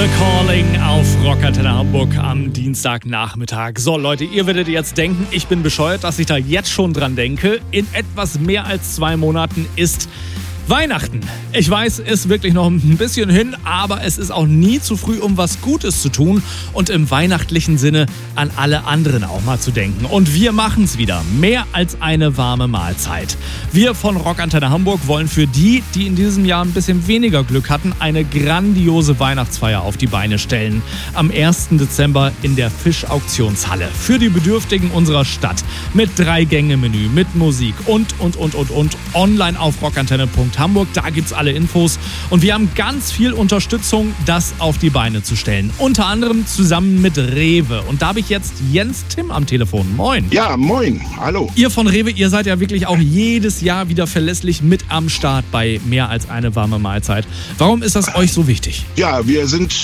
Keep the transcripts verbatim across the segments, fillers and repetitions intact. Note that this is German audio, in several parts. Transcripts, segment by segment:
The Calling auf Rockantenne Hamburg am Dienstagnachmittag. So Leute, ihr werdet jetzt denken, ich bin bescheuert, dass ich da jetzt schon dran denke. In etwas mehr als zwei Monaten ist Weihnachten. Ich weiß, ist wirklich noch ein bisschen hin, aber es ist auch nie zu früh, um was Gutes zu tun und im weihnachtlichen Sinne an alle anderen auch mal zu denken. Und wir machen es wieder. Mehr als eine warme Mahlzeit. Wir von Rockantenne Hamburg wollen für die, die in diesem Jahr ein bisschen weniger Glück hatten, eine grandiose Weihnachtsfeier auf die Beine stellen. Am ersten Dezember in der Fischauktionshalle. Für die Bedürftigen unserer Stadt. Mit Drei-Gänge-Menü, mit Musik und, und, und, und, und. Online auf rockantenne punkt Hamburg, da gibt's alle Infos und wir haben ganz viel Unterstützung, das auf die Beine zu stellen. Unter anderem zusammen mit Rewe. Und da habe ich jetzt Jens Timm am Telefon. Moin. Ja, moin. Hallo. Ihr von Rewe, ihr seid ja wirklich auch jedes Jahr wieder verlässlich mit am Start bei Mehr als eine warme Mahlzeit. Warum ist das euch so wichtig? Ja, wir sind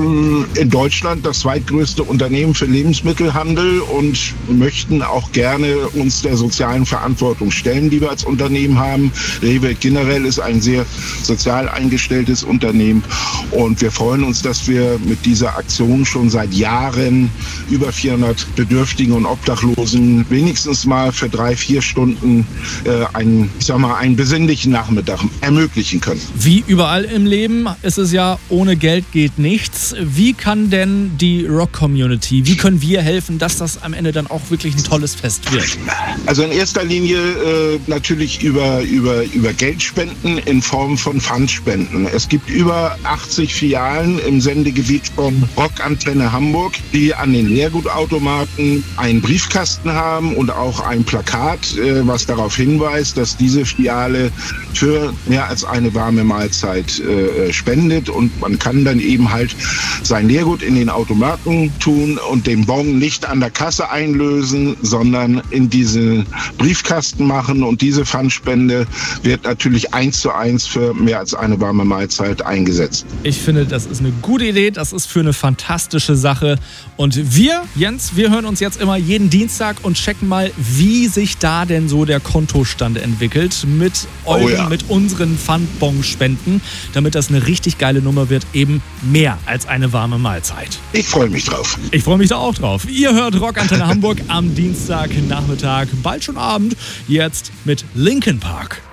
äh, in Deutschland das zweitgrößte Unternehmen für Lebensmittelhandel und möchten auch gerne uns der sozialen Verantwortung stellen, die wir als Unternehmen haben. Rewe generell ist ein sehr sozial eingestelltes Unternehmen und wir freuen uns, dass wir mit dieser Aktion schon seit Jahren über vierhundert Bedürftigen und Obdachlosen wenigstens mal für drei, vier Stunden äh, einen, ich sag mal, einen besinnlichen Nachmittag ermöglichen können. Wie überall im Leben ist es ja, ohne Geld geht nichts. Wie kann denn die Rock-Community, wie können wir helfen, dass das am Ende dann auch wirklich ein tolles Fest wird? Also in erster Linie äh, natürlich über, über, über Geldspenden in Form von Pfandspenden. Es gibt über achtzig Filialen im Sendegebiet von Rockantenne Hamburg, die an den Leergutautomaten einen Briefkasten haben und auch ein Plakat, äh, was darauf hinweist, dass diese Filiale für mehr als eine warme Mahlzeit äh, spendet und man kann dann eben halt sein Leergut in den Automaten tun und den Bon nicht an der Kasse einlösen, sondern in diesen Briefkasten machen und diese Pfandspende wird natürlich eins zu eins für mehr als eine warme Mahlzeit eingesetzt. Ich finde, das ist eine gute Idee, das ist für eine fantastische Sache und wir, Jens, wir hören uns jetzt immer jeden Dienstag und checken mal, wie sich da denn so der Kontostand entwickelt mit euren, oh ja. mit unseren Pfandbon-Spenden, damit das eine richtig geile Nummer wird, eben mehr als eine warme Mahlzeit. Ich freue mich drauf. Ich freue mich da auch drauf. Ihr hört Rockantenne Hamburg am Dienstagnachmittag, bald schon Abend, jetzt mit Linkin Park.